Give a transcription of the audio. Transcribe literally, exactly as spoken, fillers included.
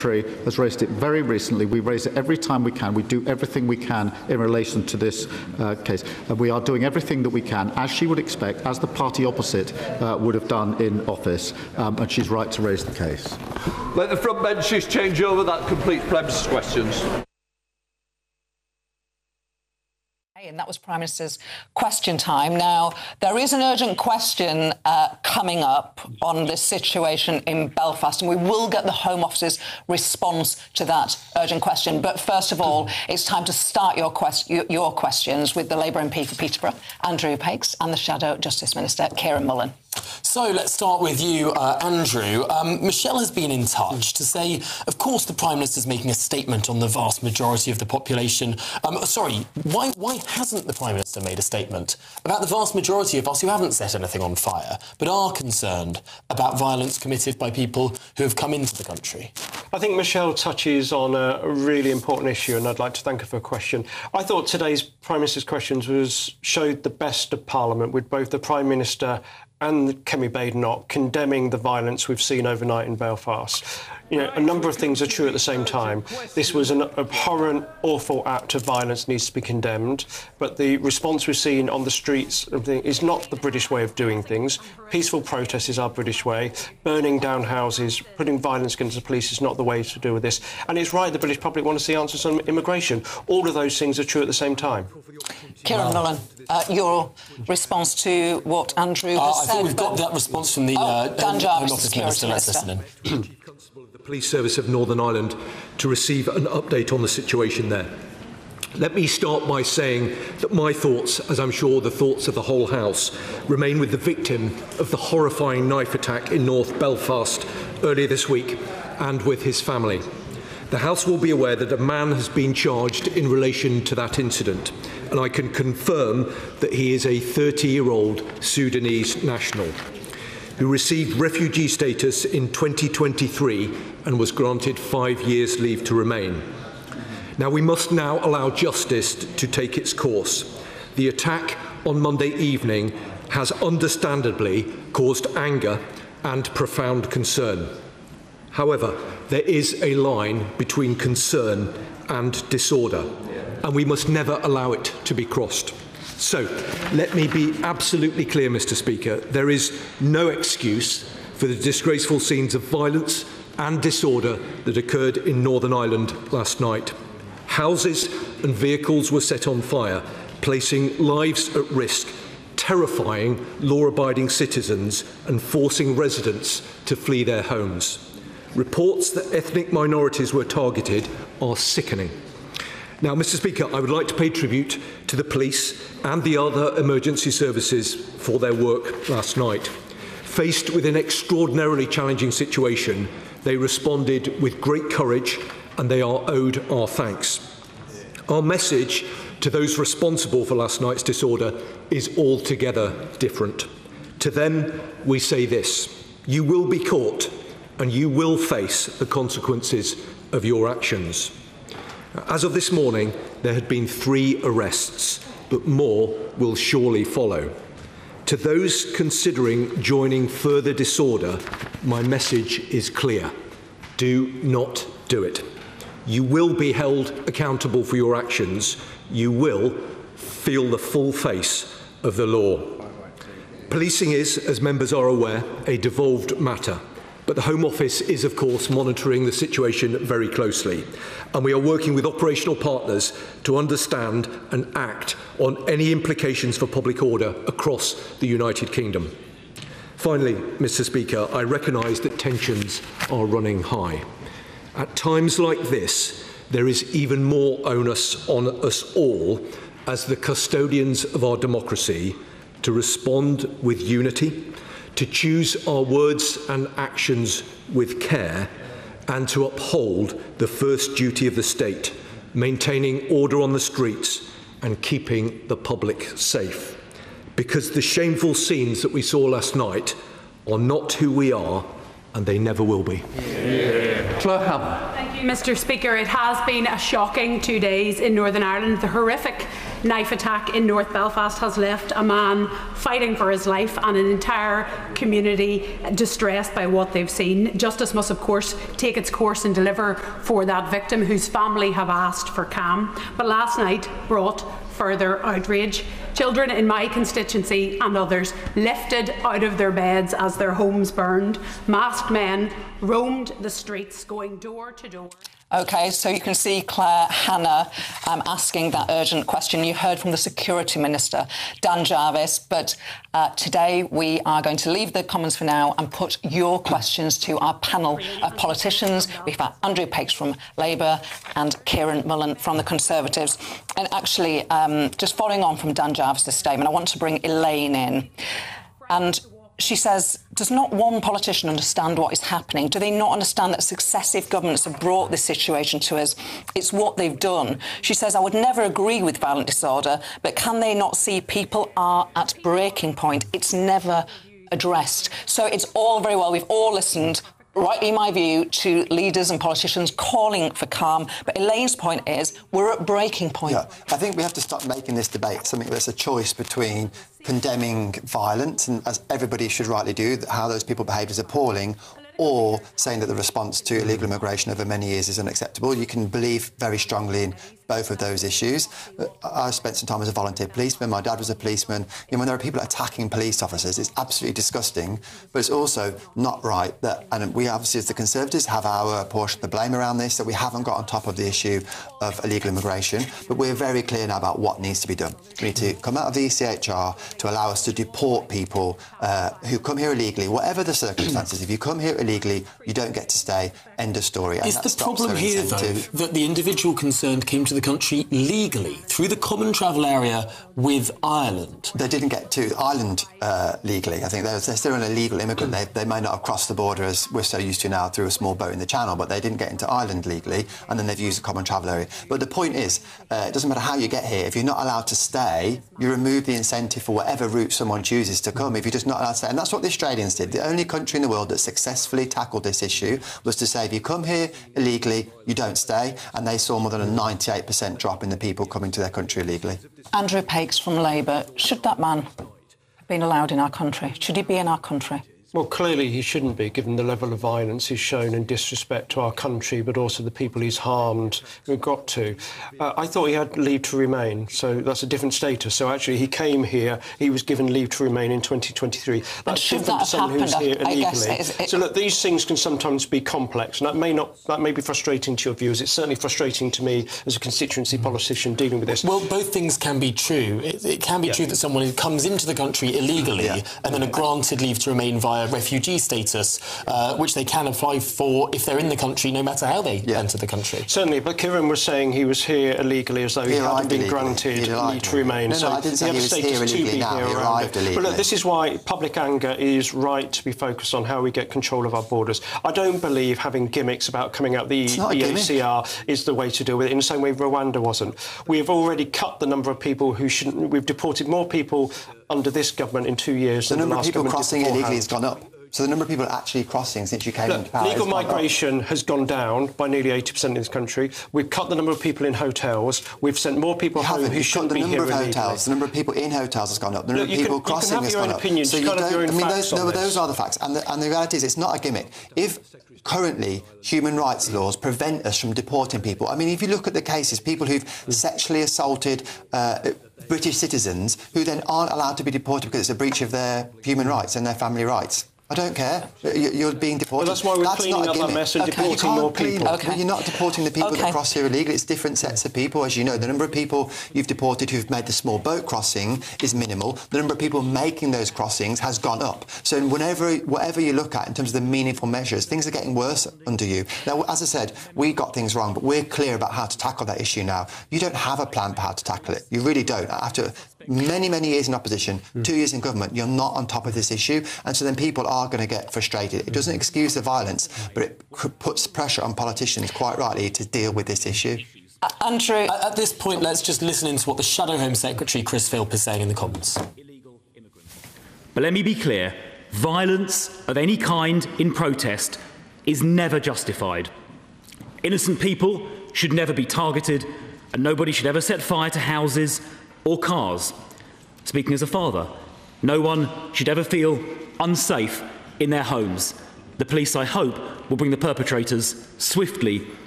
has raised it very recently. We raise it every time we can. We do everything we can in relation to this uh, case. And we are doing everything that we can, as she would expect, as the party opposite uh, would have done in office. Um, and she's right to raise the case. Let the front benches change over. That completes premises questions. And that was Prime Minister's question time. Now, there is an urgent question uh, coming up on this situation in Belfast, and we will get the Home Office's response to that urgent question. But first of all, it's time to start your, quest your questions with the Labour M P for Peterborough, Andrew Pakes, and the Shadow Justice Minister, Kieran Mullen. So let's start with you, uh, Andrew. Um, Michelle has been in touch to say, of course, the Prime Minister's making a statement on the vast majority of the population. Um, sorry, why, why hasn't the Prime Minister made a statement about the vast majority of us who haven't set anything on fire, but are concerned about violence committed by people who have come into the country? I think Michelle touches on a really important issue, and I'd like to thank her for her question. I thought today's Prime Minister's questions was showed the best of Parliament, with both the Prime Minister and Kemi Badenoch condemning the violence we've seen overnight in Belfast. You know, a number of things are true at the same time. This was an abhorrent, awful act of violence, needs to be condemned, but the response we've seen on the streets is not the British way of doing things. Peaceful protest is our British way. Burning down houses, putting violence against the police is not the way to deal with this. And it's right, the British public want to see answers on immigration. All of those things are true at the same time. Kieran Mullen, uh, your response to what Andrew has uh, said. I think we've got that response from the oh, uh, Dan Jarvis, Home Office Minister. Let's listen in. Chief Constable of the Police Service of Northern Ireland to receive an update on the situation there. Let me start by saying that my thoughts, as I'm sure the thoughts of the whole House, remain with the victim of the horrifying knife attack in North Belfast earlier this week and with his family. The House will be aware that a man has been charged in relation to that incident, and I can confirm that he is a thirty-year-old Sudanese national who received refugee status in twenty twenty-three and was granted five years leave to remain. Now, we must now allow justice to take its course. The attack on Monday evening has understandably caused anger and profound concern. However, there is a line between concern and disorder, and we must never allow it to be crossed. So, let me be absolutely clear, Mr Speaker. There is no excuse for the disgraceful scenes of violence and disorder that occurred in Northern Ireland last night. Houses and vehicles were set on fire, placing lives at risk, terrifying law-abiding citizens and forcing residents to flee their homes. Reports that ethnic minorities were targeted are sickening. Now, Mr Speaker, I would like to pay tribute to the police and the other emergency services for their work last night. Faced with an extraordinarily challenging situation, they responded with great courage, and they are owed our thanks. Our message to those responsible for last night's disorder is altogether different. To them, we say this: you will be caught, and you will face the consequences of your actions. As of this morning, there had been three arrests, but more will surely follow. To those considering joining further disorder, my message is clear: do not do it. You will be held accountable for your actions. You will feel the full face of the law. Policing is, as members are aware, a devolved matter. But the Home Office is, of course, monitoring the situation very closely, and we are working with operational partners to understand and act on any implications for public order across the United Kingdom. Finally, Mr Speaker, I recognise that tensions are running high. At times like this, there is even more onus on us all as the custodians of our democracy to respond with unity, to choose our words and actions with care, and to uphold the first duty of the state, maintaining order on the streets and keeping the public safe. Because the shameful scenes that we saw last night are not who we are, and they never will be. Yeah. Claire Hammond. Thank you, Mr Speaker. It has been a shocking two days in Northern Ireland. The horrific knife attack in North Belfast has left a man fighting for his life and an entire community distressed by what they've seen. Justice must, of course, take its course and deliver for that victim whose family have asked for calm. But last night brought further outrage. Children in my constituency and others lifted out of their beds as their homes burned. Masked men roamed the streets, going door to door. OK, so you can see Claire Hanna um, asking that urgent question. You heard from the Security Minister, Dan Jarvis, but uh, today we are going to leave the Commons for now and put your questions to our panel of politicians. We've got Andrew Pakes from Labour and Kieran Mullen from the Conservatives. And actually, um, just following on from Dan Jarvis' statement, I want to bring Elaine in. And she says, does not one politician understand what is happening? Do they not understand that successive governments have brought this situation to us? It's what they've done. She says, I would never agree with violent disorder, but can they not see people are at breaking point? It's never addressed. So it's all very well. We've all listened, rightly in my view, to leaders and politicians calling for calm. But Elaine's point is we're at breaking point. Yeah, I think we have to stop making this debate something that's a choice between condemning violence, and as everybody should rightly do, how those people behaved is appalling, or saying that the response to illegal immigration over many years is unacceptable. You can believe very strongly in both of those issues. I spent some time as a volunteer policeman. My dad was a policeman. You know, when there are people attacking police officers, it's absolutely disgusting, but it's also not right that, and we obviously as the Conservatives have our portion of the blame around this, that we haven't got on top of the issue of illegal immigration, but we're very clear now about what needs to be done. We need to come out of the E C H R to allow us to deport people uh, who come here illegally, whatever the circumstances. If you come here illegally, you don't get to stay. End of story. And Is the problem here, though, that the individual concerned came to the country legally, through the common travel area with Ireland? They didn't get to Ireland uh, legally. I think they're, they're still an illegal immigrant. They, they may not have crossed the border, as we're so used to now, through a small boat in the Channel, but they didn't get into Ireland legally, and then they've used the common travel area. But the point is, uh, it doesn't matter how you get here. If you're not allowed to stay, you remove the incentive for whatever route someone chooses to come, if you're just not allowed to stay. And that's what the Australians did. The only country in the world that successfully tackled this issue was to say, if you come here illegally, you don't stay. And they saw more than a ninety-eight percent drop in the people coming to their country illegally. Andrew Pakes from Labour. Should that man have been allowed in our country? Should he be in our country? Well, clearly he shouldn't be, given the level of violence he's shown and disrespect to our country, but also the people he's harmed, we've got to. Uh, I thought he had leave to remain, so that's a different status. So actually he came here, he was given leave to remain in twenty twenty-three. That's different that to someone who's happened? here I illegally. guess it is, it... So look, these things can sometimes be complex, and that may not, that may be frustrating to your viewers. It's certainly frustrating to me as a constituency politician dealing with this. Well, both things can be true. It, it can be yeah. true that someone who comes into the country illegally yeah. and then are granted leave to remain via refugee status, Uh, which they can apply for if they're in the country, no matter how they yeah. enter the country. Certainly, but Kieran was saying he was here illegally, as though he, he hadn't been granted leave to remain. No, no, so I didn't say he was here illegally now. He arrived illegally. But look, this is why public anger is right to be focused on how we get control of our borders. I don't believe having gimmicks about coming out the E A C R is the way to deal with it, in the same way Rwanda wasn't. We have already cut the number of people who shouldn't. We've deported more people under this government in two years the than the last last government. The number of people crossing illegally has gone up. So the number of people actually crossing since you came Look, into power... legal migration has gone down by nearly eighty percent in this country. We've cut the number of people in hotels. We've sent more people home who shouldn't be here illegally. The number of hotels, the number of people in hotels has gone up. The number Look, of people can, crossing has gone up. Opinions, so you can't have your own I mean, facts those, no, on those this. are the facts. And the, and the reality is, it's not a gimmick. If currently human rights laws prevent us from deporting people, I mean, if you look at the cases, people who've sexually assaulted uh, British citizens who then aren't allowed to be deported because it's a breach of their human rights and their family rights. I don't care. You're being deported. Well, that's why we're that's cleaning up that mess and okay. deporting more people. Okay. Well, you're not deporting the people okay. that cross here illegally. It's different sets of people, as you know. The number of people you've deported who've made the small boat crossing is minimal. The number of people making those crossings has gone up. So whenever, whatever you look at in terms of the meaningful measures, things are getting worse under you. Now, as I said, we got things wrong, but we're clear about how to tackle that issue now. You don't have a plan for how to tackle it. You really don't. After many, many years in opposition, mm. two years in government, you're not on top of this issue. And so then people are going to get frustrated. It doesn't excuse the violence, but it puts pressure on politicians, quite rightly, to deal with this issue. Uh, Andrew... At, at this point, let's just listen into what the Shadow Home Secretary, Chris Philp, is saying in the Commons. But let me be clear. Violence of any kind in protest is never justified. Innocent people should never be targeted, and nobody should ever set fire to houses, or cars. Speaking as a father, no one should ever feel unsafe in their homes. The police, I hope, will bring the perpetrators swiftly